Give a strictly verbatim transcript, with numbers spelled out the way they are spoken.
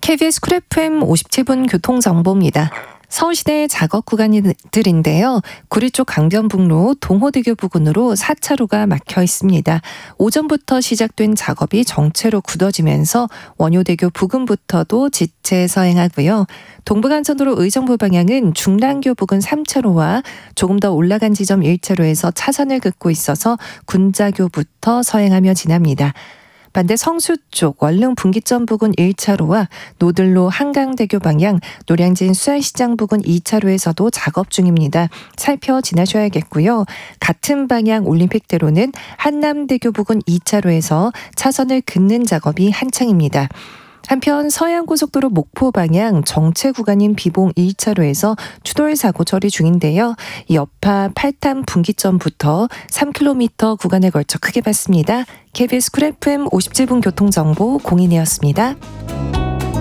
케이비에스 쿨 에프엠 오십칠 분 교통정보입니다. 서울시내 작업 구간들인데요. 구리 쪽 강변북로 동호대교 부근으로 사 차로가 막혀 있습니다. 오전부터 시작된 작업이 정체로 굳어지면서 원효대교 부근부터도 지체 서행하고요. 동부간선도로 의정부 방향은 중랑교 부근 삼 차로와 조금 더 올라간 지점 일 차로에서 차선을 긋고 있어서 군자교부터 서행하며 지납니다. 반대 성수 쪽 원릉 분기점 부근 일 차로와 노들로 한강대교 방향 노량진 수알시장 부근 이 차로에서도 작업 중입니다. 살펴 지나셔야겠고요. 같은 방향 올림픽대로는 한남대교 부근 이 차로에서 차선을 긋는 작업이 한창입니다. 한편 서해안고속도로 목포 방향 정체 구간인 비봉 일 차로에서 추돌 사고 처리 중인데요. 여파 팔탄 분기점부터 삼 킬로미터 구간에 걸쳐 크게 봤습니다. 케이비에스 쿨 에프엠 오십칠 분 교통정보 공인이었습니다.